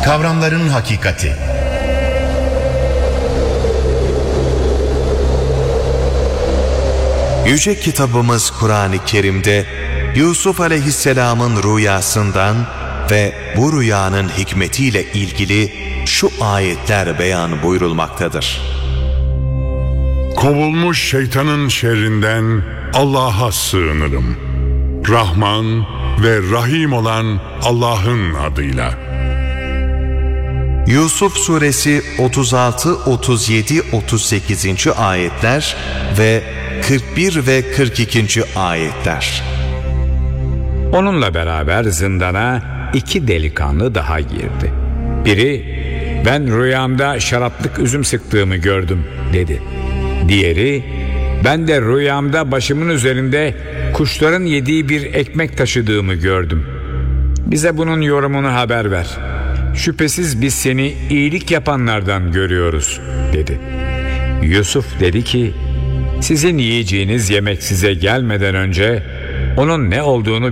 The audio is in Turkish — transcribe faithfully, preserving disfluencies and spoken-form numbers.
Kavramların hakikati. Yüce kitabımız Kur'an-ı Kerim'de Yusuf Aleyhisselam'ın rüyasından ve bu rüyanın hikmetiyle ilgili şu ayetler beyan buyurulmaktadır. Kovulmuş şeytanın şerrinden Allah'a sığınırım. Rahman ve Rahim olan Allah'ın adıyla. Yusuf Suresi otuz altı, otuz yedi, otuz sekizinci ayetler ve kırk bir ve kırk ikinci ayetler. Onunla beraber zindana iki delikanlı daha girdi. Biri, ben rüyamda şaraplık üzüm sıktığımı gördüm dedi. Diğeri, ben de rüyamda başımın üzerinde kuşların yediği bir ekmek taşıdığımı gördüm. Bize bunun yorumunu haber ver. Şüphesiz biz seni iyilik yapanlardan görüyoruz dedi. Yusuf dedi ki, sizin yiyeceğiniz yemek size gelmeden önce onun ne olduğunu